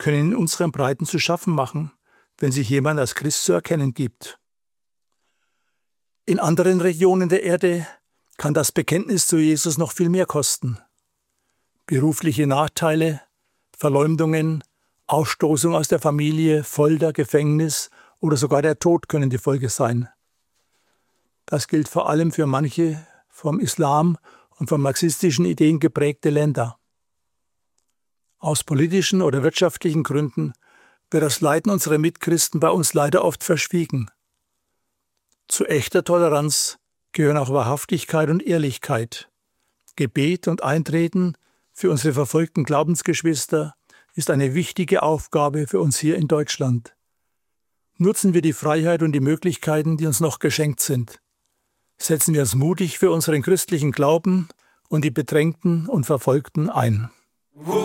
können in unseren Breiten zu schaffen machen, wenn sich jemand als Christ zu erkennen gibt. In anderen Regionen der Erde kann das Bekenntnis zu Jesus noch viel mehr kosten. Berufliche Nachteile, Verleumdungen, Ausstoßung aus der Familie, Folter, Gefängnis oder sogar der Tod können die Folge sein. Das gilt vor allem für manche vom Islam und von marxistischen Ideen geprägte Länder. Aus politischen oder wirtschaftlichen Gründen wird das Leiden unserer Mitchristen bei uns leider oft verschwiegen. Zu echter Toleranz gehören auch Wahrhaftigkeit und Ehrlichkeit. Gebet und Eintreten für unsere verfolgten Glaubensgeschwister ist eine wichtige Aufgabe für uns hier in Deutschland. Nutzen wir die Freiheit und die Möglichkeiten, die uns noch geschenkt sind. Setzen wir uns mutig für unseren christlichen Glauben und die Bedrängten und Verfolgten ein.